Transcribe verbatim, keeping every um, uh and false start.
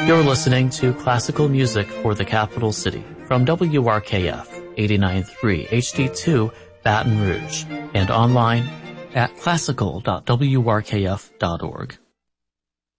You're listening to classical music for the capital city from W R K F eighty-nine point three H D two Baton Rouge and online at classical dot w r k f dot org.